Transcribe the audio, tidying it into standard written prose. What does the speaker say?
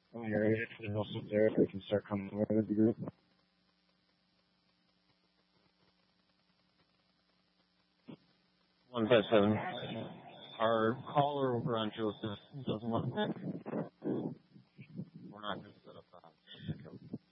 When you're ready for the Joseph there, we can start coming over with the group. 157. Our caller over on Joseph doesn't want to. We're not good.